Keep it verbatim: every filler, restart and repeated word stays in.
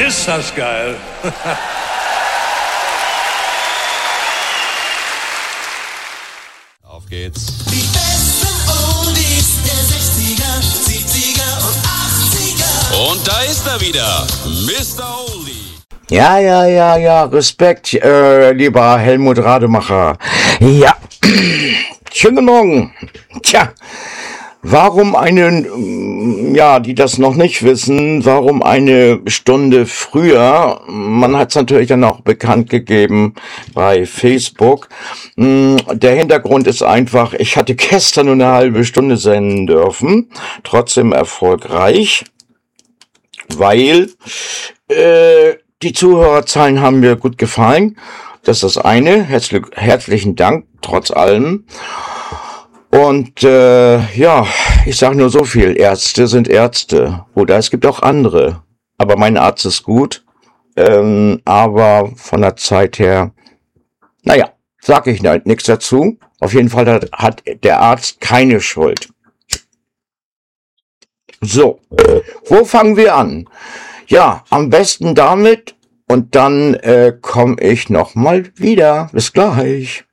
Ist das geil. Auf geht's. Die besten Oldies der sechziger, siebziger und achtziger. Und da ist er wieder, Mister Oldie. Ja, ja, ja, ja, Respekt, äh, lieber Helmut Rademacher. Ja, schönen Morgen. Tja, warum eine, ja, die das noch nicht wissen, warum eine Stunde früher? Man hat es natürlich dann auch bekannt gegeben bei Facebook. Der Hintergrund ist einfach, ich hatte gestern nur eine halbe Stunde senden dürfen, trotzdem erfolgreich, weil, äh, die Zuhörerzahlen haben mir gut gefallen. Das ist das eine. Herzlich, herzlichen Dank, trotz allem. Und äh, ja, ich sage nur so viel. Ärzte sind Ärzte. Oder es gibt auch andere. Aber mein Arzt ist gut. Ähm, aber von der Zeit her, naja, sage ich nichts dazu. Auf jeden Fall hat, hat der Arzt keine Schuld. So, wo fangen wir an? Ja, am besten damit und dann äh, komme ich nochmal wieder. Bis gleich.